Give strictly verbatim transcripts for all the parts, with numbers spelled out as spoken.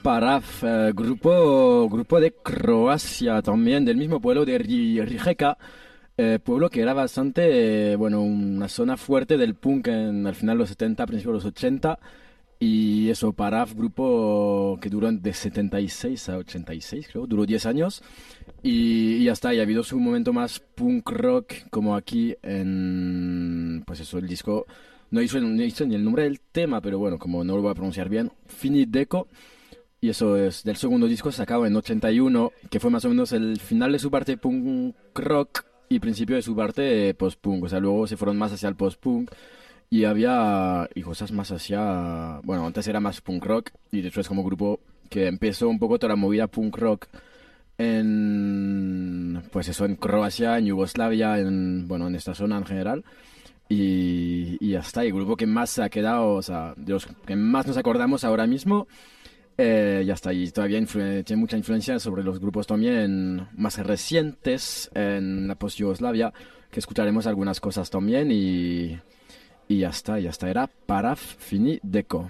Parav, eh, grupo, grupo de Croacia también, del mismo pueblo de Ri- Rijeka, eh, pueblo que era bastante, eh, bueno, una zona fuerte del punk en, al final de los setenta, principios de los ochenta. Y eso, Parav, grupo que duró de setenta y seis a ochenta y seis, creo, duró diez años. Y, y ya está, y ha habido su momento más punk rock, como aquí en, pues eso, el disco, no hizo, no hizo ni el nombre del tema, pero bueno, como no lo voy a pronunciar bien, Finit Deco, y eso es del segundo disco sacado en ochenta y uno, que fue más o menos el final de su parte punk rock y principio de su parte eh, post-punk, o sea, luego se fueron más hacia el post-punk, y había y cosas más hacia, bueno, antes era más punk rock, y de hecho es como grupo que empezó un poco toda la movida punk rock en, pues eso, en Croacia, en Yugoslavia, en, bueno, en esta zona en general. Y, y ya está, y el grupo que más se ha quedado, o sea, de los que más nos acordamos ahora mismo, eh, ya está, y todavía influ- tiene mucha influencia sobre los grupos también más recientes en la post-Yugoslavia, que escucharemos algunas cosas también, y, y ya está, ya está, era Paraf Fini Deco.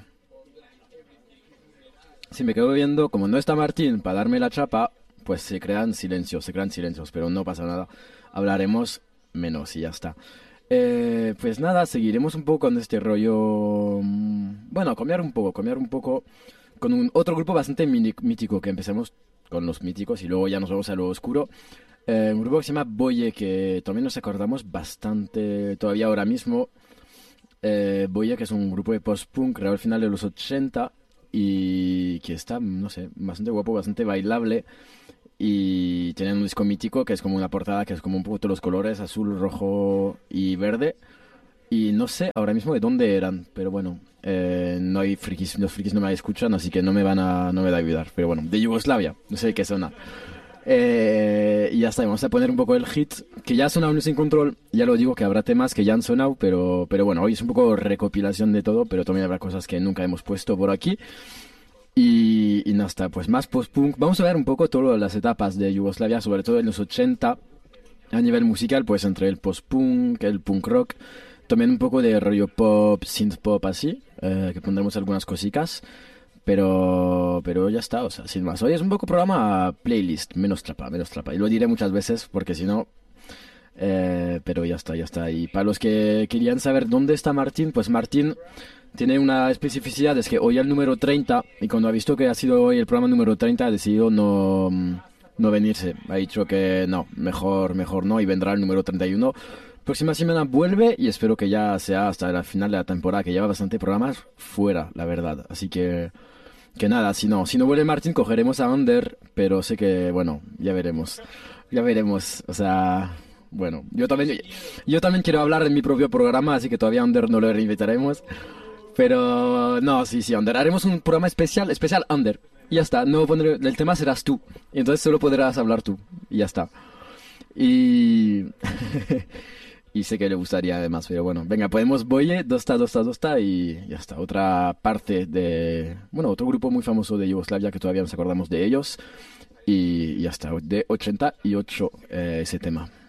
Si me quedo viendo, como no está Martín para darme la chapa, pues se crean silencios, se crean silencios, pero no pasa nada. Hablaremos menos y ya está. Eh, pues nada, seguiremos un poco con este rollo. mm, Bueno, cambiar un poco, cambiar un poco con un otro grupo bastante mini- mítico, que empecemos con los míticos y luego ya nos vamos a lo oscuro. Eh, un grupo que se llama Boye, que también nos acordamos bastante todavía ahora mismo. Eh, Boye, que es un grupo de post-punk creado al final de los ochenta y que está, no sé, bastante guapo, bastante bailable. Y tienen un disco mítico que es como una portada que es como un poco todos los colores, azul, rojo y verde. Y no sé ahora mismo de dónde eran, pero bueno, eh, no hay frikis, los frikis no me escuchan, así que no me van a, no me van a ayudar. Pero bueno, de Yugoslavia, no sé de qué zona. Eh, y ya está, vamos a poner un poco el hit, que ya ha sonado en Sin Control, ya lo digo que habrá temas que ya han sonado, pero, pero bueno, hoy es un poco recopilación de todo, pero también habrá cosas que nunca hemos puesto por aquí. Y, y nada, está, pues más post-punk. Vamos a ver un poco todas las etapas de Yugoslavia, sobre todo en los ochenta a nivel musical, pues entre el post-punk, el punk rock, también un poco de rollo pop, synth pop así, eh, que pondremos algunas cositas. Pero, pero ya está, o sea, sin más. Hoy es un poco programa playlist, menos trapa, menos trapa. Y lo diré muchas veces porque si no, eh, pero ya está, ya está. Y para los que querían saber dónde está Martín, pues Martín tiene una especificidad, es que hoy el número treinta, y cuando ha visto que ha sido hoy el programa número treinta, ha decidido no, mm, no venirse. Ha dicho que no, mejor, mejor no, y vendrá el número treinta y uno. Próxima semana vuelve y espero que ya sea hasta el final de la temporada, que lleva bastante programas fuera, la verdad. Así que, que nada, si no, si no vuelve Martín, cogeremos a Ander, pero sé que, bueno, ya veremos. Ya veremos, o sea, bueno, yo también, yo también quiero hablar en mi propio programa, así que todavía a Ander no lo reinvitaremos. Pero no, sí, sí, Under. Haremos un programa especial, especial Under. Y ya está, no pondré, el tema serás tú. Y entonces solo podrás hablar tú. Y ya está. Y... y sé que le gustaría además, pero bueno. Venga, podemos Boye, Dosta, Dosta, Dosta y ya está. Otra parte de... Bueno, otro grupo muy famoso de Yugoslavia que todavía nos acordamos de ellos. Y ya está, de ochenta y ocho eh, ese tema.